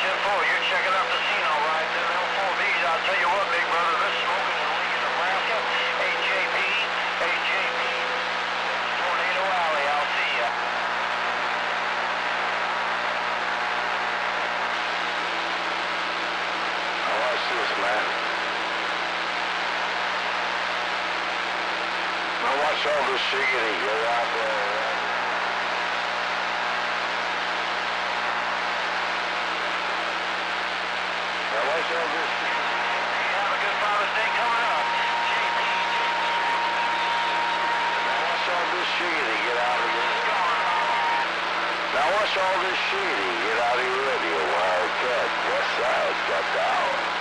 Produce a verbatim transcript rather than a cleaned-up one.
ten four, you're checking out the scene all right. Them L four Bs, I'll tell you what, big brother, they're smoking in Lincoln, Nebraska. A J P, A J P, Tornado Alley, I'll see ya. Now watch this, man. Now watch all this shiggity go out there. Now watch all this. Have a good Father's Day coming up. J P, J P. Now watch all this shiggity get out of here. Now watch all this shiggity get out of your radio. Wildcat, West Side, got the hour.